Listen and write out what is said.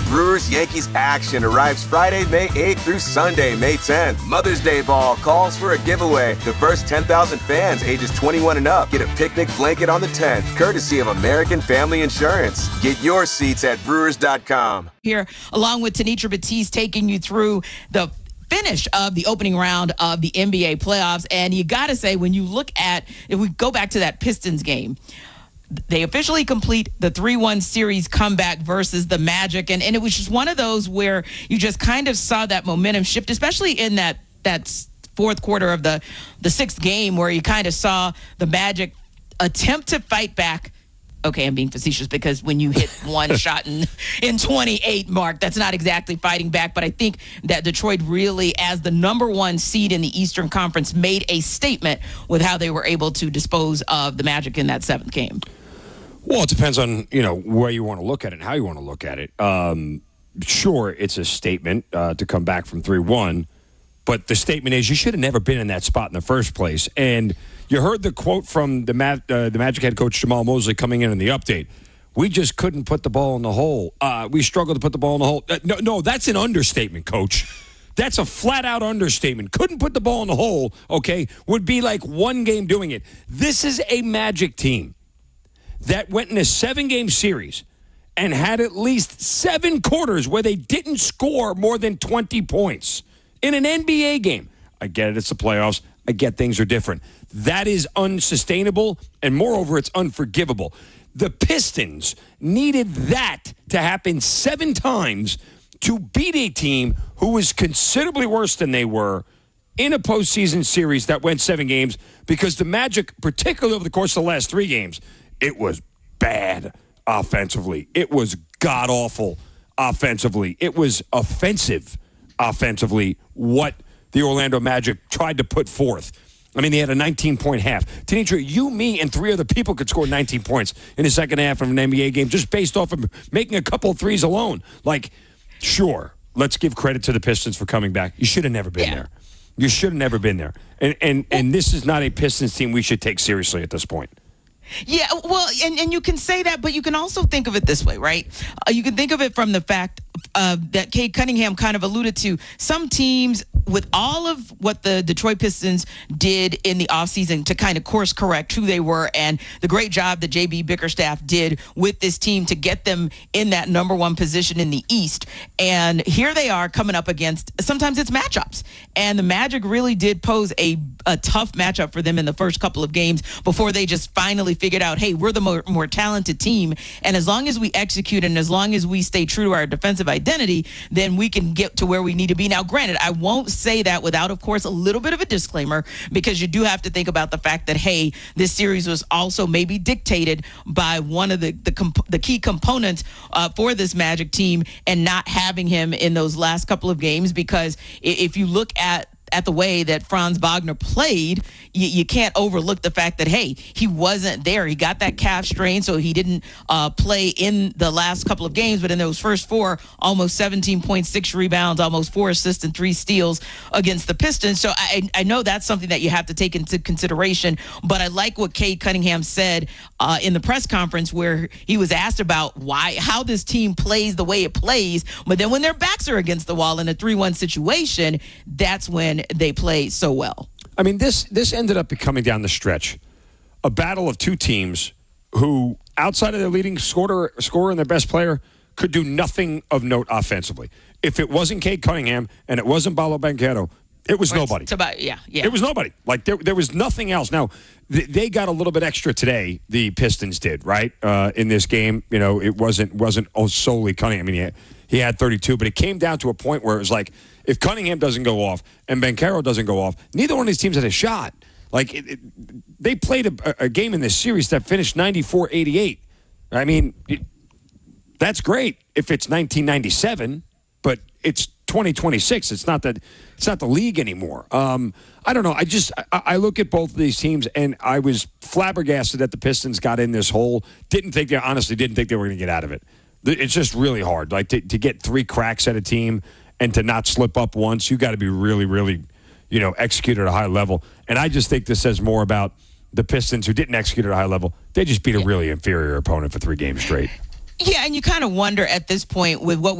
Brewers-Yankees action arrives Friday, May 8th through Sunday, May 10th. Mother's Day Ball calls for a giveaway. The first 10,000 fans ages 21 and up get a picnic blanket on the 10th, courtesy of American Family Insurance. Get your seats at Brewers.com. Here, along with Tanitra Batiste, taking you through the finish of the opening round of the NBA playoffs. And you got to say, when you look at, if we go back to that Pistons game, they officially complete the 3-1 series comeback versus the Magic. And it was just one of those where you just kind of saw that momentum shift, especially in that fourth quarter of the sixth game, where you kind of saw the Magic attempt to fight back. Okay, I'm being facetious because when you hit one shot in 28, Mark, that's not exactly fighting back. But I think that Detroit really, as the number one seed in the Eastern Conference, made a statement with how they were able to dispose of the Magic in that seventh game. Well, it depends on, where you want to look at it and how you want to look at it. Sure, it's a statement to come back from 3-1, but the statement is you should have never been in that spot in the first place. And you heard the quote from the Magic head coach Jamal Mosley coming in the update. We just couldn't put the ball in the hole. We struggled to put the ball in the hole. No, that's an understatement, coach. That's a flat-out understatement. Couldn't put the ball in the hole, okay, would be like one game doing it. This is a Magic team that went in a 7-game series and had at least 7 quarters where they didn't score more than 20 points in an NBA game. I get it, it's the playoffs. I get things are different. That is unsustainable, and moreover, it's unforgivable. The Pistons needed that to happen 7 times to beat a team who was considerably worse than they were in a postseason series that went 7 games, because the Magic, particularly over the course of the last 3 games, it was bad offensively. It was god-awful offensively. It was offensive offensively what the Orlando Magic tried to put forth. I mean, they had a 19-point half. Tanitra, you, me, and 3 other people could score 19 points in the second half of an NBA game just based off of making a couple of threes alone. Like, sure, let's give credit to the Pistons for coming back. You should have never been there. You should have never been there. And this is not a Pistons team we should take seriously at this point. Yeah, well, and you can say that, but you can also think of it this way, right? You can think of it from the fact that Cade Cunningham kind of alluded to. Some teams, with all of what the Detroit Pistons did in the offseason to kind of course correct who they were, and the great job that J.B. Bickerstaff did with this team to get them in that number one position in the East. And here they are coming up against, sometimes it's matchups. And the Magic really did pose a tough matchup for them in the first couple of games before they just finally figured out, hey, we're the more talented team. And as long as we execute and as long as we stay true to our defensive identity, then we can get to where we need to be. Now, granted, I won't say that without, of course, a little bit of a disclaimer, because you do have to think about the fact that, hey, this series was also maybe dictated by one of the key components for this Magic team, and not having him in those last couple of games. Because if you look at the way that Franz Wagner played, you can't overlook the fact that, hey, he wasn't there. He got that calf strain, so he didn't play in the last couple of games. But in those first 4, almost 17.6 rebounds, almost 4 assists and 3 steals against the Pistons. So I know that's something that you have to take into consideration. But I like what Cade Cunningham said in the press conference, where he was asked about how this team plays the way it plays. But then when their backs are against the wall in a 3-1 situation, that's when they play so well. I mean, this ended up becoming, down the stretch, a battle of 2 teams who, outside of their leading scorer and their best player, could do nothing of note offensively. If it wasn't Cade Cunningham and it wasn't Paolo Banchero, it was nobody. It was nobody. Like, there was nothing else. Now, they got a little bit extra today, the Pistons did, right? In this game, it wasn't solely Cunningham. I mean, he had 32, but it came down to a point where it was like, if Cunningham doesn't go off and Banchero doesn't go off, neither one of these teams had a shot. Like, they played a game in this series that finished 94-88. I mean, that's great if it's 1997, but it's 2026. It's not the league anymore. I don't know. I look at both of these teams, and I was flabbergasted that the Pistons got in this hole. Honestly didn't think they were going to get out of it. It's just really hard. Like, to get 3 cracks at a team and to not slip up once, you got to be really, really, execute at a high level. And I just think this says more about the Pistons, who didn't execute at a high level. They just beat a really inferior opponent for 3 games straight. Yeah, and you kind of wonder at this point with what